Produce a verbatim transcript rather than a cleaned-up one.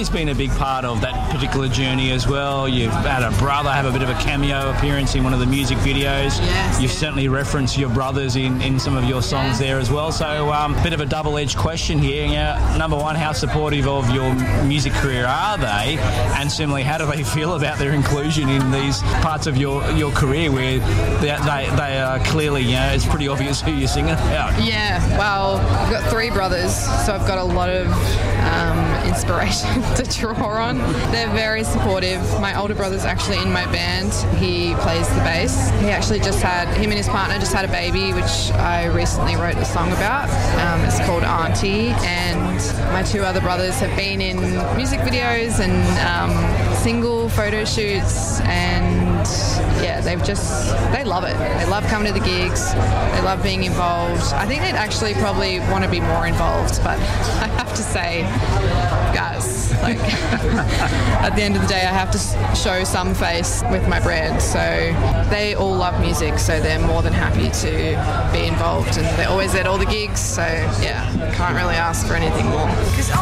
family's been a big part of that particular journey as well. You've had a brother have a bit of a cameo appearance in one of the music videos. Yes. You've certainly referenced your brothers in, in some of your songs there as well. So um, a bit of a double-edged question here. You know, number one, how supportive of your music career are they? And similarly, how do they feel about their inclusion in these parts of your, your career where they, they, they are clearly, you know, it's pretty obvious who you're singing about? Yeah, well, I've got three brothers, so I've got a lot of um, inspiration to draw on. They're very supportive. My older brother's actually in my band. He plays the bass. He actually just had, him and his partner just had a baby, which I recently wrote a song about. Um, it's called Auntie, and my two other brothers have been in music videos and um, single photo shoots, and yeah, they've just, they love it. They love coming to the gigs. They love being involved. I think they'd actually probably want to be more involved, but I have to say, guys, like, at the end of the day, I have to show some face with my brand. So they all love music, so they're more than happy to be involved, and they're always at all the gigs. So yeah, can't really ask for anything more.